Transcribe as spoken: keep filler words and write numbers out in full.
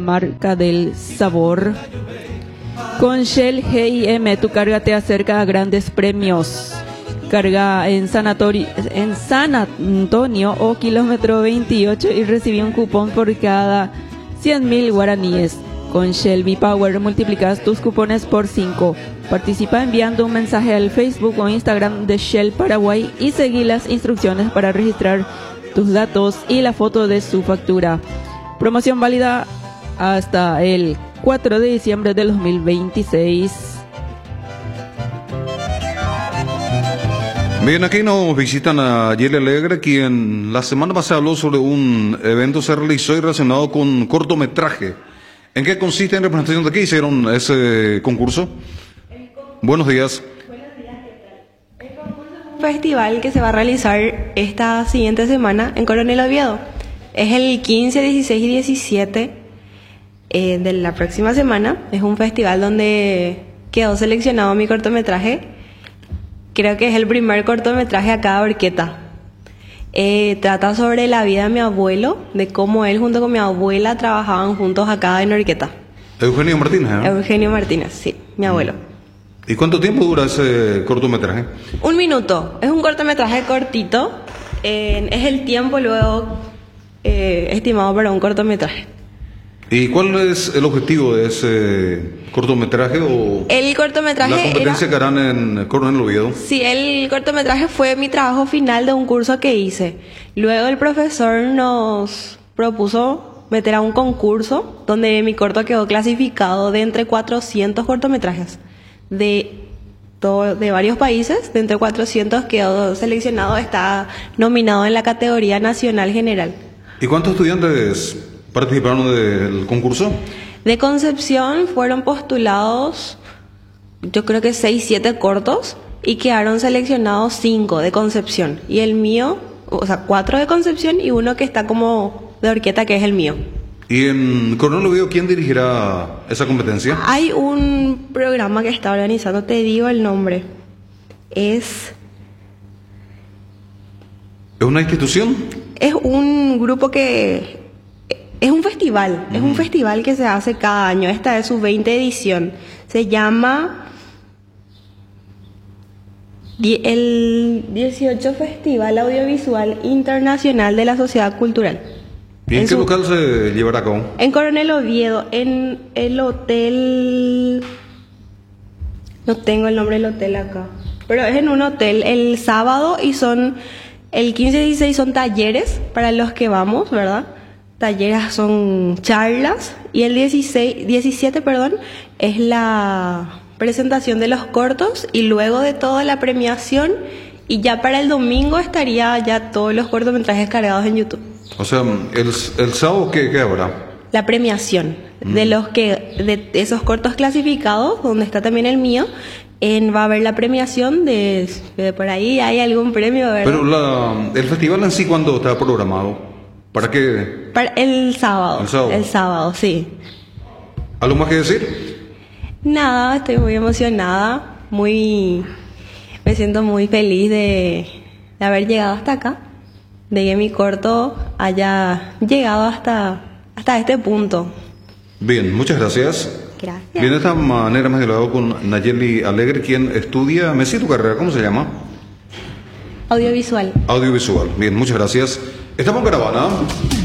marca del sabor. Con Shell G I M, tu carga te acerca a grandes premios. Carga en, Sanatorio, en San Antonio o kilómetro veintiocho y recibí un cupón por cada cien mil guaraníes. Con Shell V-Power multiplicas tus cupones por cinco. Participa enviando un mensaje al Facebook o Instagram de Shell Paraguay y seguí las instrucciones para registrar tus datos y la foto de su factura. Promoción válida hasta el cuatro de diciembre del dos mil veintiséis. Bien, aquí nos visitan a Yeli Alegre, quien la semana pasada habló sobre un evento que se realizó y relacionado con cortometraje. ¿En qué consiste en representación de qué hicieron ese concurso? Buenos días. Buenos días, ¿qué tal? El concurso es un festival que se va a realizar esta siguiente semana en Coronel Oviedo. Es el quince, dieciséis y diecisiete eh, de la próxima semana. Es un festival donde quedó seleccionado mi cortometraje. Creo que es el primer cortometraje acá de Orqueta. Eh, trata sobre la vida de mi abuelo, de cómo él junto con mi abuela trabajaban juntos acá en Orqueta. Eugenio Martínez, ¿eh? Eugenio Martínez, sí, mi abuelo. ¿Y cuánto tiempo dura ese cortometraje? Un minuto. Es un cortometraje cortito. Eh, es el tiempo luego eh, estimado para un cortometraje. ¿Y cuál es el objetivo de ese cortometraje o El cortometraje la competencia era, que harán en Coronel Oviedo? Sí, el cortometraje fue mi trabajo final de un curso que hice. Luego el profesor nos propuso meter a un concurso donde mi corto quedó clasificado de entre cuatrocientos cortometrajes de, todo, de varios países. De entre cuatrocientos quedó seleccionado, está nominado en la categoría nacional general. ¿Y cuántos estudiantes participaron del concurso? De Concepción fueron postulados, yo creo que seis, siete cortos, y quedaron seleccionados cinco de Concepción. Y el mío, o sea, cuatro de Concepción y uno que está como de Orqueta, que es el mío. ¿Y en Coronel Oviedo quién dirigirá esa competencia? Hay un programa que está organizando, te digo el nombre. Es... ¿Es una institución? Es un grupo que... Es un festival, mm. es un festival que se hace cada año. Esta es su veinte edición. Se llama el dieciocho Festival Audiovisual Internacional de la Sociedad Cultural. ¿Y en, en qué su, local se llevará a cabo? En Coronel Oviedo, en el hotel... No tengo el nombre del hotel acá, pero es en un hotel el sábado y son... El quince y dieciséis son talleres para los que vamos, ¿verdad? Talleres son charlas y el dieciséis, diecisiete, perdón, es la presentación de los cortos y luego de toda la premiación, y ya para el domingo estaría ya todos los cortometrajes cargados en YouTube. O sea, el, el sábado ¿qué, qué habrá? La premiación mm. de los que de esos cortos clasificados, donde está también el mío. En, va a haber la premiación de, de por ahí hay algún premio, ¿verdad? Pero la, el festival en sí, ¿cuándo está programado? ¿Para qué? Para el sábado. El sábado. El sábado, sí. ¿Algo más que decir? Nada, estoy muy emocionada, muy, me siento muy feliz de, de haber llegado hasta acá, de que mi corto haya llegado hasta, hasta este punto. Bien, muchas gracias. Gracias. Bien, de esta manera hemos hablado con Nayeli Alegre, quien estudia, me siento tu carrera, ¿cómo se llama? Audiovisual. Audiovisual. Bien, muchas gracias. Estamos en Caravana.